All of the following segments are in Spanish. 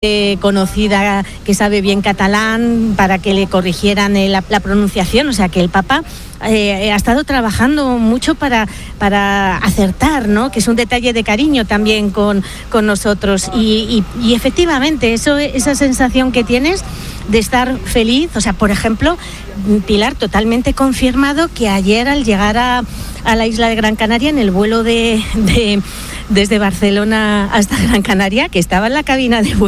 conocida que sabe bien catalán para que le corrigieran la pronunciación, o sea que el Papa ha estado trabajando mucho para acertar, ¿no? Que es un detalle de cariño también con nosotros y efectivamente esa sensación que tienes de estar feliz, o sea, por ejemplo, Pilar, totalmente confirmado que ayer al llegar a la isla de Gran Canaria en el vuelo desde Barcelona hasta Gran Canaria, que estaba en la cabina de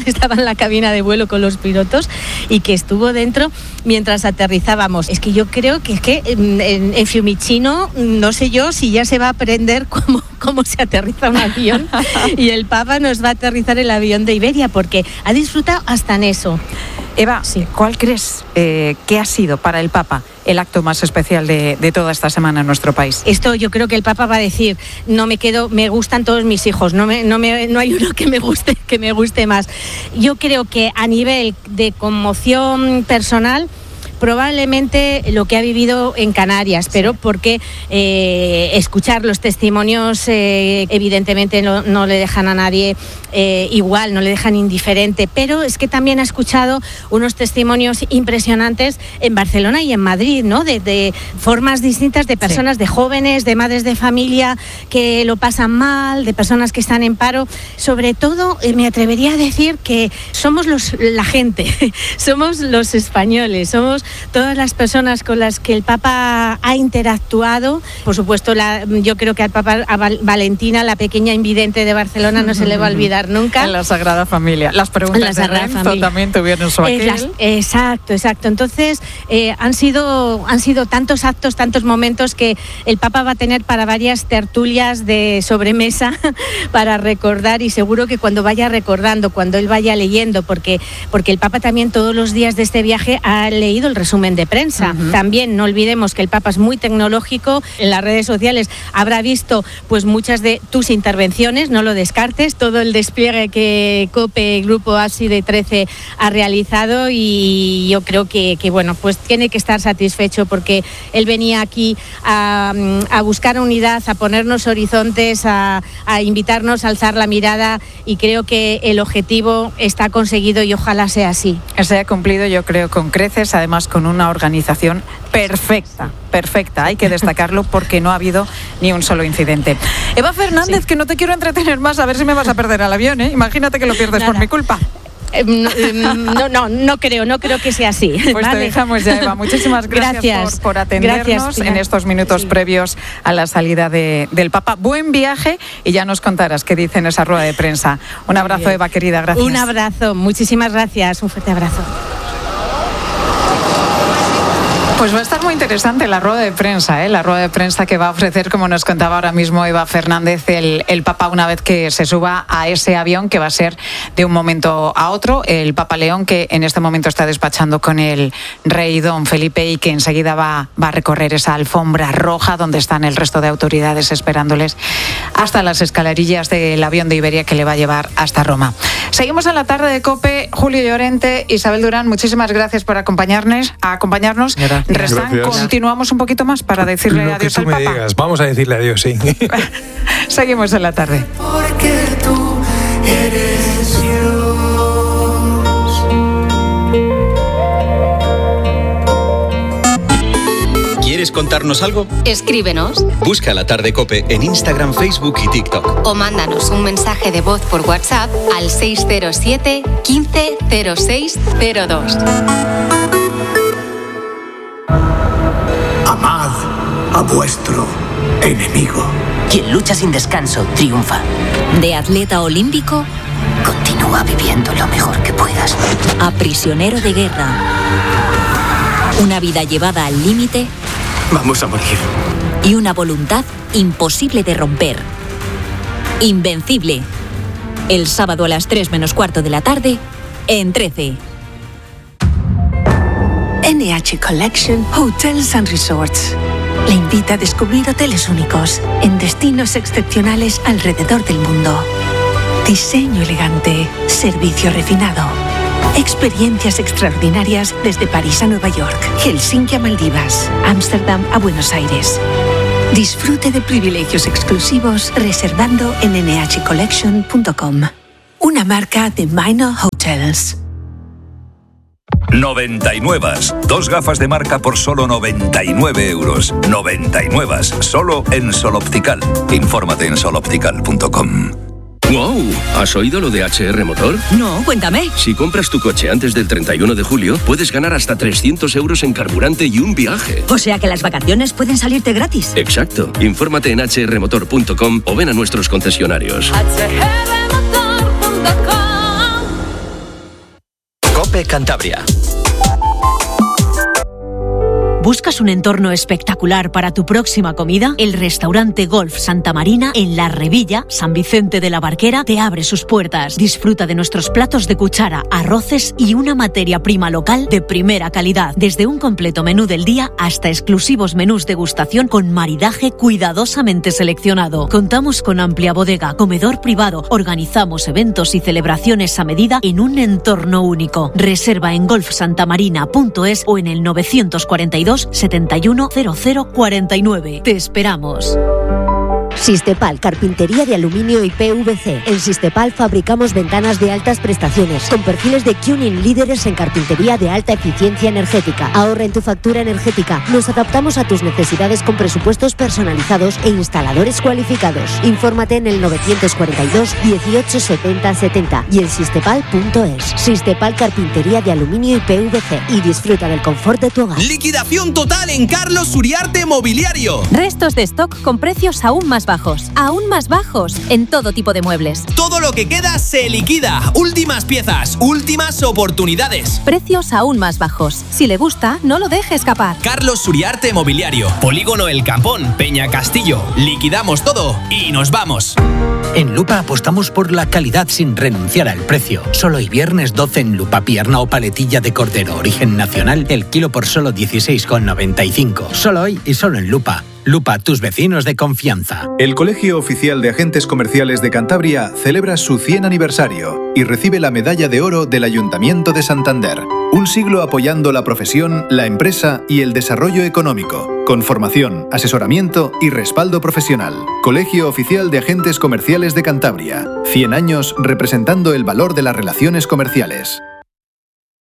vuelo con los pilotos y que estuvo dentro mientras aterrizábamos. Es que yo creo que en Fiumicino, no sé yo si ya se va a aprender cómo se aterriza un avión y el Papa nos va a aterrizar el avión de Iberia porque ha disfrutado hasta en eso. Eva, sí. ¿Cuál crees que ha sido para el Papa el acto más especial de toda esta semana en nuestro país? Esto yo creo que el Papa va a decir, me gustan todos mis hijos, no hay uno que me guste más. Yo creo que a nivel de conmoción personal, probablemente lo que ha vivido en Canarias, pero porque escuchar los testimonios evidentemente no le dejan a nadie igual, no le dejan indiferente, pero es que también ha escuchado unos testimonios impresionantes en Barcelona y en Madrid, ¿no? De formas distintas de personas, de jóvenes, de madres de familia que lo pasan mal, de personas que están en paro. Sobre todo, me atrevería a decir que somos la gente, somos los españoles, somos todas las personas con las que el Papa ha interactuado. Por supuesto, yo creo que al Papa, a Valentina, la pequeña invidente de Barcelona, no se le va a olvidar nunca. En la Sagrada Familia. Las preguntas de Renzo también tuvieron su aquel. Exacto. Entonces, han sido tantos actos, tantos momentos que el Papa va a tener para varias tertulias de sobremesa para recordar, y seguro que cuando vaya recordando, cuando él vaya leyendo, porque el Papa también todos los días de este viaje ha leído el resumen de prensa. También no olvidemos que el Papa es muy tecnológico. En las redes sociales habrá visto pues muchas de tus intervenciones, no lo descartes, todo el despliegue que COPE, Grupo APSI de 13 ha realizado, y yo creo que bueno, pues tiene que estar satisfecho porque él venía aquí a buscar unidad, a ponernos horizontes, a invitarnos a alzar la mirada, y creo que el objetivo está conseguido y ojalá sea así. Se ha cumplido, yo creo, con creces, además con una organización perfecta. Hay que destacarlo porque no ha habido ni un solo incidente. Eva Fernández, que no te quiero entretener más, a ver si me vas a perder al avión, ¿eh? Imagínate que lo pierdes por mi culpa. No creo que sea así. Pues vale. Te dejamos ya, Eva. Muchísimas gracias por atendernos en estos minutos previos a la salida del Papa. Buen viaje y ya nos contarás qué dice en esa rueda de prensa. Un abrazo, Eva, querida. Gracias. Un abrazo. Muchísimas gracias. Un fuerte abrazo. Pues va a estar muy interesante la rueda de prensa, la rueda de prensa que va a ofrecer, como nos contaba ahora mismo Eva Fernández, el Papa una vez que se suba a ese avión que va a ser de un momento a otro. El Papa León, que en este momento está despachando con el rey Don Felipe y que enseguida va a recorrer esa alfombra roja donde están el resto de autoridades esperándoles hasta las escalerillas del avión de Iberia que le va a llevar hasta Roma. Seguimos en la tarde de COPE. Julio Llorente, Isabel Durán, muchísimas gracias por acompañarnos. Restán, continuamos un poquito más para decirle adiós al Papa. Digas. Vamos a decirle adiós, sí. Seguimos en la tarde. Porque tú eres Dios. ¿Quieres contarnos algo? Escríbenos. Busca La Tarde COPE en Instagram, Facebook y TikTok. O mándanos un mensaje de voz por WhatsApp al 607 15 06 02. Amad a vuestro enemigo. Quien lucha sin descanso triunfa. De atleta olímpico, continúa viviendo lo mejor que puedas. A prisionero de guerra. Una vida llevada al límite. Vamos a morir. Y una voluntad imposible de romper. Invencible. El sábado a las 3 menos cuarto de la tarde, en 13. NH Collection Hotels and Resorts le invita a descubrir hoteles únicos en destinos excepcionales alrededor del mundo. Diseño elegante, servicio refinado, experiencias extraordinarias desde París a Nueva York, Helsinki a Maldivas, Ámsterdam a Buenos Aires. Disfrute de privilegios exclusivos reservando en nhcollection.com. una marca de Minor Hotels. 99. Dos gafas de marca por solo 99 euros. 99. Solo en Sol Optical. Infórmate en soloptical.com. ¡Wow! ¿Has oído lo de HR Motor? No, cuéntame. Si compras tu coche antes del 31 de julio, puedes ganar hasta 300 euros en carburante y un viaje. O sea que las vacaciones pueden salirte gratis. Exacto. Infórmate en hrmotor.com o ven a nuestros concesionarios. COPE Cantabria. ¿Buscas un entorno espectacular para tu próxima comida? El restaurante Golf Santa Marina en La Revilla, San Vicente de la Barquera, te abre sus puertas. Disfruta de nuestros platos de cuchara, arroces y una materia prima local de primera calidad. Desde un completo menú del día hasta exclusivos menús degustación con maridaje cuidadosamente seleccionado. Contamos con amplia bodega, comedor privado. Organizamos eventos y celebraciones a medida en un entorno único. Reserva en golfsantamarina.es o en el 942 71 00 49. Te esperamos. Sistepal, carpintería de aluminio y PVC. En Sistepal fabricamos ventanas de altas prestaciones, con perfiles de Cuning líderes en carpintería de alta eficiencia energética. Ahorra en tu factura energética. Nos adaptamos a tus necesidades con presupuestos personalizados e instaladores cualificados. Infórmate en el 942 18 70 70 y en sistepal.es. Sistepal, carpintería de aluminio y PVC. Y disfruta del confort de tu hogar. Liquidación total en Carlos Uriarte Mobiliario. Restos de stock con precios aún más bajos en todo tipo de muebles. Todo lo que queda se liquida. Últimas piezas, últimas oportunidades. Precios aún más bajos. Si le gusta, no lo deje escapar. Carlos Uriarte Mobiliario, Polígono El Campón, Peña Castillo. Liquidamos todo y nos vamos. En Lupa apostamos por la calidad sin renunciar al precio. Solo hoy viernes 12 en Lupa, pierna o paletilla de cordero origen nacional, el kilo por solo 16,95. Solo hoy y solo en Lupa. Lupa, tus vecinos de confianza. El Colegio Oficial de Agentes Comerciales de Cantabria celebra su 100 aniversario y recibe la Medalla de Oro del Ayuntamiento de Santander. Un siglo apoyando la profesión, la empresa y el desarrollo económico, con formación, asesoramiento y respaldo profesional. Colegio Oficial de Agentes Comerciales de Cantabria. 100 años representando el valor de las relaciones comerciales.